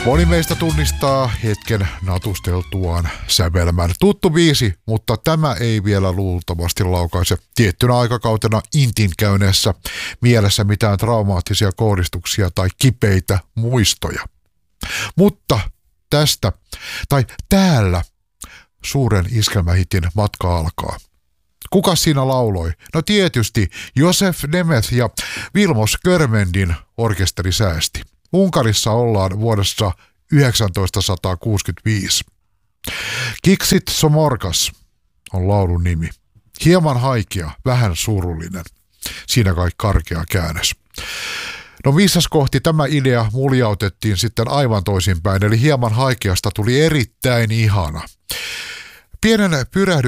Moni meistä tunnistaa hetken natusteltuaan sävelmän. Tuttu biisi, mutta tämä ei vielä luultavasti laukaise tiettynä aikakautena intin käyneessä mielessä mitään traumaattisia kohdistuksia tai kipeitä muistoja. Mutta tästä, tai täällä, suuren iskelmähitin matka alkaa. Kuka siinä lauloi? No tietysti Josef Nemeth ja Vilmos Körmendin orkesterisäästi. Unkarissa ollaan vuodessa 1965. Kiksit Somorkas on laulun nimi. Hieman haikea, vähän surullinen. Siinä kai karkea käännös. No missäs kohti tämä idea muljautettiin sitten aivan toisinpäin, eli hieman haikeasta tuli erittäin ihana. Pienen